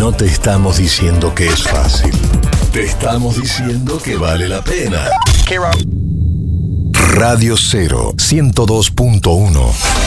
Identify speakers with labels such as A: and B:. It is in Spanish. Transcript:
A: No te estamos diciendo que es fácil. Te estamos diciendo que vale la pena. Radio 0, 102.1.